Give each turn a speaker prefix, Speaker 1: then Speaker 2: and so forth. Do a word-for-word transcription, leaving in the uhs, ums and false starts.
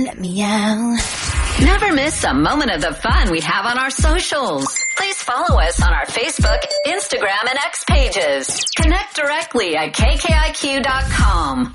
Speaker 1: Let me out.
Speaker 2: Never miss a moment of the fun we have on our socials. Please follow us on our Facebook, Instagram, and X pages. Connect directly at K K I Q dot com.